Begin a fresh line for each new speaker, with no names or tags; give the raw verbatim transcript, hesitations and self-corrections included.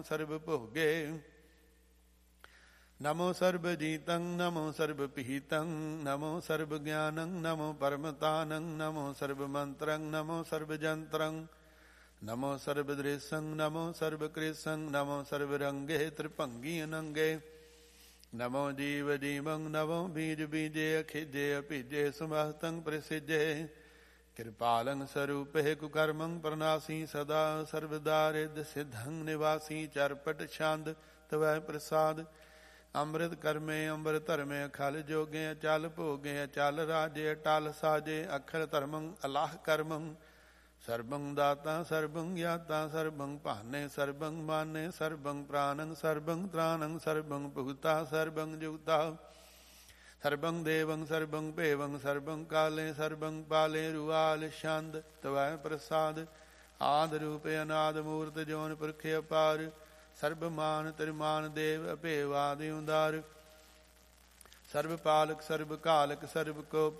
ਸਰਬ ਭੋਗੇ। ਨਮੋ ਸਰਬ ਜੀਤੰ ਨਮੋ ਸਰਬ ਪੀਤੰ ਨਮੋ ਸਰਬ ਗਿਆਨੰ ਨਮੋ ਪਰਮਤਾਨੰ ਨਮੋ ਸਰਬ ਮੰਤਰੰ ਨਮੋ ਸਰਬ ਜੰਤਰੰ ਨਮੋ ਸਰਬ ਦ੍ਰਿਸ਼ੰ ਨਮੋ ਸਰਬ ਕ੍ਰਿਸ਼ੰ ਨਮੋ ਸਰਬ ਰੰਗੇ ਤ੍ਰਿਭੰਗੀ ਅਨੰਗੇ। ਨਮੋ ਜੀਵ ਜੀਵੰ ਨਮੋ ਬੀਜ ਬੀਜੇ ਅਖਿਜੇ ਅਭਿਜੇ ਸਮਹਤੰ ਪ੍ਰਸਿਜੇ। ਕਿਰਪਾਲੰ ਸਰੂਪੇ ਕੁਕਰਮੰ ਪ੍ਰਨਾਸੀ ਸਦਾ ਸਰਬਦਾ ਰਿੱਧ ਸਿੱਧੰ ਨਿਵਾਸੀ। ਚਰਪਟ ਛੰਦ ਤਵੈ ਪ੍ਰਸਾਦ ਅੰਮ੍ਰਿਤ ਕਰਮੇ ਅੰਬਰ ਧਰਮੇ। ਅਖਲ ਜੋਗੇ ਅਚਲ ਭੋਗੇ ਅਚਲ ਰਾਜੇ ਅਟਲ ਸਾਜੇ। ਅਖਲ ਧਰਮੰ ਅਲਾਹ ਕਰਮੰ ਸਰਬੰ ਦਾਤਾ ਸਰਬੰ ਗਿਆਤਾ ਸਰਬੰ ਭਾਨੇ ਸਰਬੰ ਮਾਨੇ ਸਰਬੰ ਪ੍ਰਾਨੰ ਸਰਬੰ ਤ੍ਰਾਨੰ ਸਰਬੰ ਭੁਗਤਾ ਸਰਬੰ ਜੁਗਤਾ। ਸਰਬੰ ਦੇਵੰ ਸਰਬੰ ਭੇਵੰ ਸਰਬੰ ਕਾਲੇ ਸਰਬੰ ਪਾਲੇ। ਰੁਆਲ ਛੰਦ ਤਵੈ ਪ੍ਰਸਾਦ ਆਦਿ ਰੂਪ ਅਨਾਦ ਮੂਰਤ ਜੋਨ ਪੁਰਖ ਅਪਾਰ। ਸਰਬ ਮਾਨ ਤਿਰਮਾਨ ਦੇਵ ਅਭੇਵਾਦਿ ਉਦਾਰ। ਸਰਬ ਪਾਲਕ ਸਰਬ ਕਾਲਕ ਸਰਬ ਕੋ